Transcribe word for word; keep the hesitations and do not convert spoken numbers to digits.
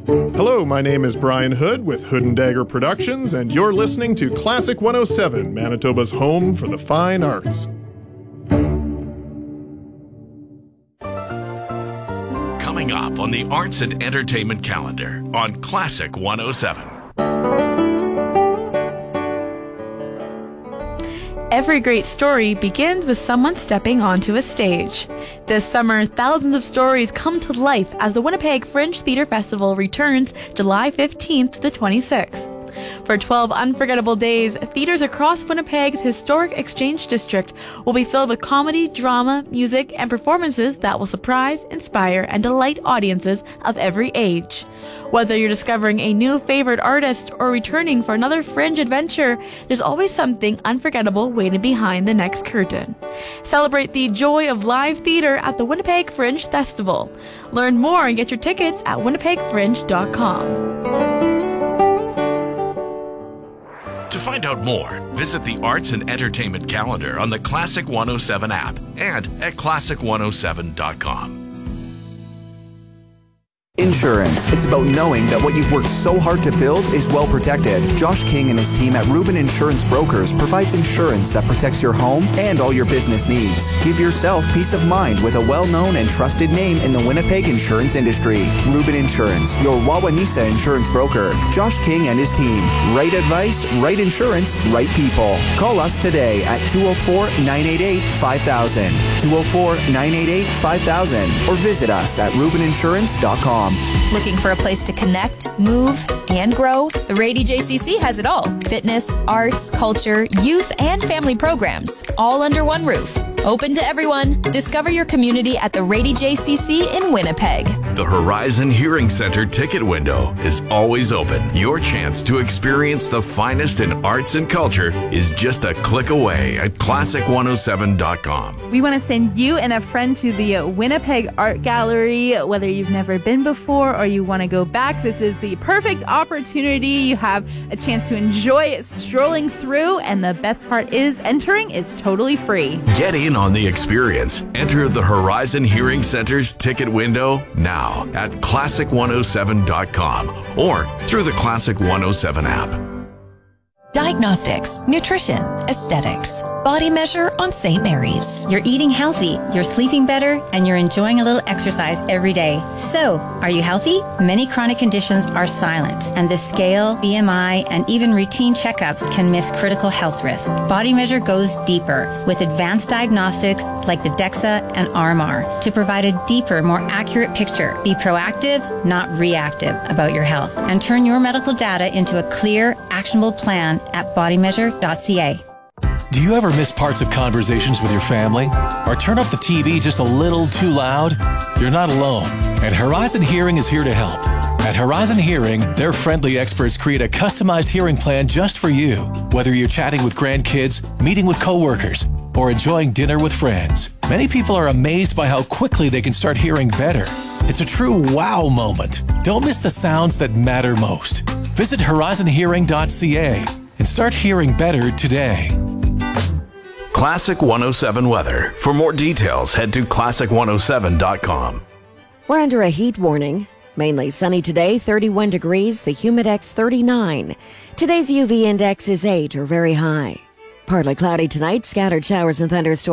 Hello, my name is Brian Hood with Hood and Dagger Productions, and you're listening to Classic one oh seven, Manitoba's home for the fine arts. Coming up on the Arts and Entertainment calendar on Classic one oh seven. Every great story begins with someone stepping onto a stage. This summer, thousands of stories come to life as the Winnipeg Fringe Theatre Festival returns July fifteenth to the twenty-sixth. For twelve unforgettable days, theaters across Winnipeg's historic Exchange District will be filled with comedy, drama, music, and performances that will surprise, inspire, and delight audiences of every age. Whether you're discovering a new favorite artist or returning for another Fringe adventure, there's always something unforgettable waiting behind the next curtain. Celebrate the joy of live theater at the Winnipeg Fringe Festival. Learn more and get your tickets at winnipeg fringe dot com. To find out more, visit the Arts and Entertainment calendar on the Classic one oh seven app and at classic one oh seven dot com. Insurance. It's about knowing that what you've worked so hard to build is well protected. Josh King and his team at Rubin Insurance Brokers provides insurance that protects your home and all your business needs. Give yourself peace of mind with a well-known and trusted name in the Winnipeg insurance industry. Rubin Insurance, your Wawanesa insurance broker. Josh King and his team. Right advice, right insurance, right people. Call us today at two oh four, nine eight eight, five thousand, two oh four, nine eight eight, five thousand, or visit us at rubin insurance dot com. Looking for a place to connect, move, and grow? The Rady J C C has it all. Fitness, arts, culture, youth, and family programs, all under one roof. Open to everyone. Discover your community at the Rady J C C in Winnipeg. The Horizon Hearing Center ticket window is always open. Your chance to experience the finest in arts and culture is just a click away at classic one oh seven dot com. We want to send you and a friend to the Winnipeg Art Gallery. Whether you've never been before or you want to go back, this is the perfect opportunity. You have a chance to enjoy strolling through, and the best part is entering is totally free. Get in on the experience. Enter the Horizon Hearing Center's ticket window now at classic one oh seven dot com or through the Classic one oh seven app. Diagnostics, nutrition, aesthetics, Body Measure on Saint Mary's. You're eating healthy, you're sleeping better, and you're enjoying a little exercise every day. So, are you healthy? Many chronic conditions are silent, and the scale, B M I, and even routine checkups can miss critical health risks. Body Measure goes deeper with advanced diagnostics like the DEXA and R M R to provide a deeper, more accurate picture. Be proactive, not reactive about your health, and turn your medical data into a clear, actionable plan at body measure dot c a. Do you ever miss parts of conversations with your family? Or turn up the T V just a little too loud? You're not alone, and Horizon Hearing is here to help. At Horizon Hearing, their friendly experts create a customized hearing plan just for you, whether you're chatting with grandkids, meeting with coworkers, or enjoying dinner with friends. Many people are amazed by how quickly they can start hearing better. It's a true wow moment. Don't miss the sounds that matter most. Visit horizon hearing dot c a and start hearing better today. Classic one oh seven weather. For more details, head to classic one oh seven dot com. We're under a heat warning. Mainly sunny today, thirty-one degrees, the humidex thirty-nine. Today's U V index is eight or very high. Partly cloudy tonight, scattered showers and thunderstorms.